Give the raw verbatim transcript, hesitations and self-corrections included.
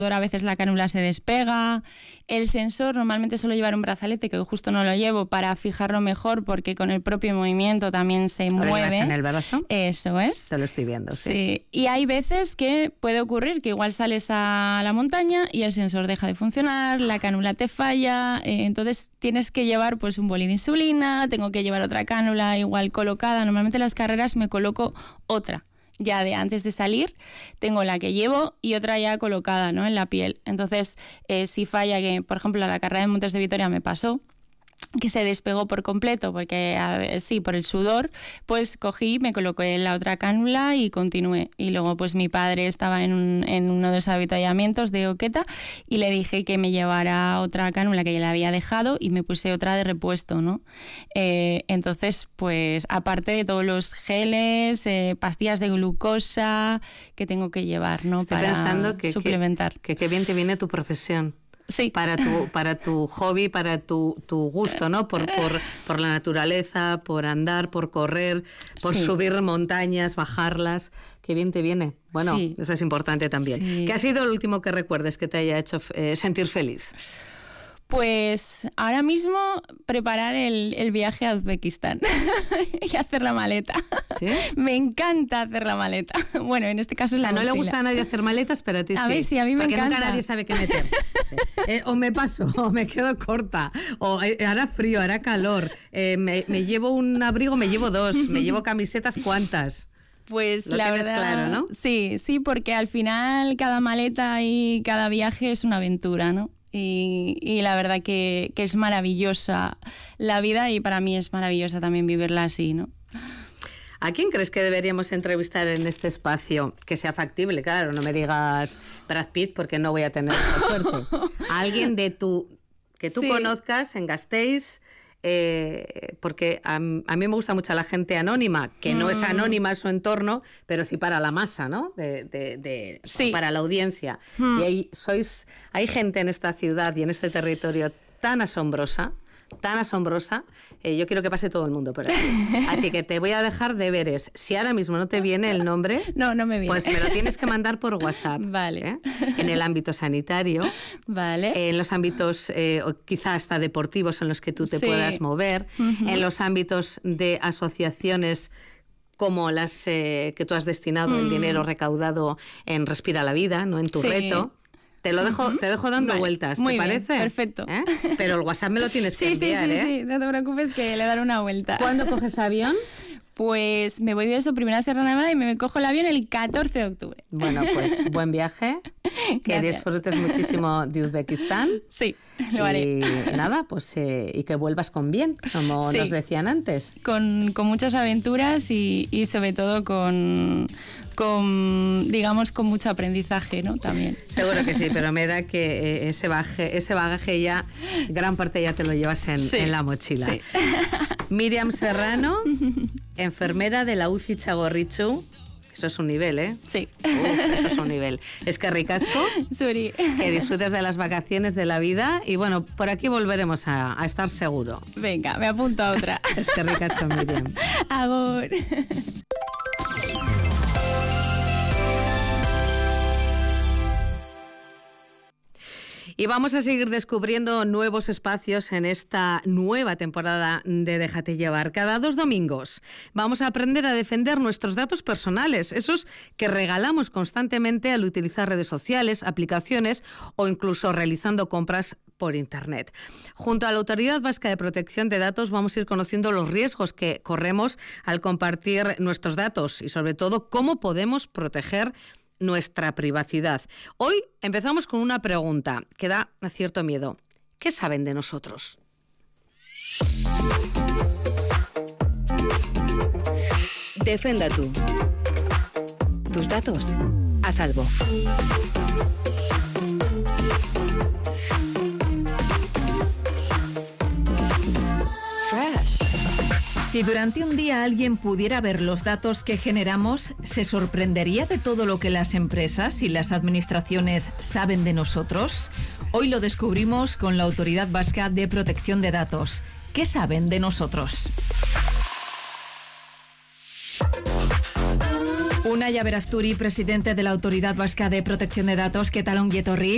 a veces la cánula se despega. El sensor normalmente suelo llevar un brazalete, que justo no lo llevo, para fijarlo mejor, porque con el propio movimiento también se ¿Lo mueve. llevas en el brazo? Eso es. Te lo estoy viendo, sí. Sí. Y hay veces que puede ocurrir que igual sales a la montaña y el sensor deja de funcionar, la cánula te falla, eh, entonces tienes que llevar pues un boli de insulina, tengo que llevar otra cánula igual colocada. Normalmente en las carreras me coloco otra. Ya de antes de salir, tengo la que llevo y otra ya colocada, ¿no?, en la piel. Entonces, eh, si falla, que por ejemplo la carrera de Montes de Vitoria me pasó, que se despegó por completo, porque a ver, sí, por el sudor, pues cogí, me coloqué la otra cánula y continué. Y luego pues mi padre estaba en, un, en uno de los avituallamientos de Oqueta y le dije que me llevara otra cánula que ya le había dejado y me puse otra de repuesto, ¿no? Eh, entonces, pues aparte de todos los geles, eh, pastillas de glucosa que tengo que llevar, ¿no?, Estoy para pensando que, suplementar. Que qué bien te viene tu profesión. Sí. Para tu, para tu hobby, para tu, tu gusto, ¿no? Por, por, por la naturaleza, por andar, por correr, por sí. subir montañas, bajarlas. Qué bien te viene. Bueno, sí. Eso es importante también. Sí. ¿Qué ha sido el último que recuerdes que te haya hecho eh, sentir feliz? Pues ahora mismo preparar el, el viaje a Uzbekistán y hacer la maleta. ¿Sí? Me encanta hacer la maleta. Bueno, en este caso es o sea, la no mochila. le gusta a nadie hacer maletas, pero a ti a sí. A mí sí, a mí me Porque encanta. Porque nunca nadie sabe qué meter. eh, o me paso, o me quedo corta, o eh, hará frío, hará calor, eh, me, me llevo un abrigo, me llevo dos, me llevo camisetas, ¿cuántas? Pues Lo la tienes verdad, claro, ¿no? Sí, sí, porque al final cada maleta y cada viaje es una aventura, ¿no? Y, y la verdad que, que es maravillosa la vida y para mí es maravillosa también vivirla así, ¿no? ¿A quién crees que deberíamos entrevistar en este espacio? Que sea factible, claro, no me digas Brad Pitt porque no voy a tener esa suerte. A alguien de tu, que tú sí. conozcas en Gasteiz, eh, porque a, a mí me gusta mucho la gente anónima, que mm. no es anónima en su entorno, pero sí para la masa, ¿no? De, de, de, sí. Para la audiencia. Mm. Y hay, sois, hay gente en esta ciudad y en este territorio tan asombrosa, tan asombrosa, eh, yo quiero que pase todo el mundo por aquí. Así que te voy a dejar deberes. Si ahora mismo no te viene el nombre, no, no me viene. Pues me lo tienes que mandar por WhatsApp. Vale. ¿eh? En el ámbito sanitario, vale. En los ámbitos eh, quizá hasta deportivos en los que tú te sí. puedas mover, uh-huh. En los ámbitos de asociaciones como las eh, que tú has destinado mm. el dinero recaudado en Respira la Vida, ¿no? En tu sí. reto. Te lo dejo, uh-huh. te dejo dando vale. vueltas, ¿te Muy parece? Bien, perfecto. ¿Eh? Pero el WhatsApp me lo tienes que sí, enviar, sí, sí, ¿eh? Sí, no te preocupes que le daré una vuelta. ¿Cuándo coges avión? Pues me voy de eso, primera Sierra Nevada, y me cojo el avión el catorce de octubre. Bueno, pues buen viaje, que Gracias. disfrutes muchísimo de Uzbekistán. Sí, lo haré. Y nada, pues eh, y que vuelvas con bien, como sí. nos decían antes. Con, con muchas aventuras y, y sobre todo con... con, digamos, con mucho aprendizaje, ¿no? También. Seguro que sí, pero me da que ese bagaje, ese bagaje ya, gran parte ya te lo llevas en, sí, en la mochila. Sí. Miriam Serrano, enfermera de la U C I Txagorritxu. Eso es un nivel, ¿eh? Sí. Uf, eso es un nivel. Es que ricasco. Suri. Que disfrutes de las vacaciones, de la vida. Y bueno, por aquí volveremos a, a estar seguro. Venga, me apunto a otra. Es que ricasco, Miriam. Agur. Y vamos a seguir descubriendo nuevos espacios en esta nueva temporada de Déjate Llevar. Cada dos domingos vamos a aprender a defender nuestros datos personales, esos que regalamos constantemente al utilizar redes sociales, aplicaciones o incluso realizando compras por Internet. Junto a la Autoridad Vasca de Protección de Datos vamos a ir conociendo los riesgos que corremos al compartir nuestros datos y sobre todo cómo podemos proteger nuestra privacidad. Hoy empezamos con una pregunta que da cierto miedo. ¿Qué saben de nosotros? Defenda tú. Tus datos a salvo. Si durante un día alguien pudiera ver los datos que generamos, ¿se sorprendería de todo lo que las empresas y las administraciones saben de nosotros? Hoy lo descubrimos con la Autoridad Vasca de Protección de Datos. ¿Qué saben de nosotros? Unai Aberasturi, presidente de la Autoridad Vasca de Protección de Datos. ¿Qué tal, ongi etorri?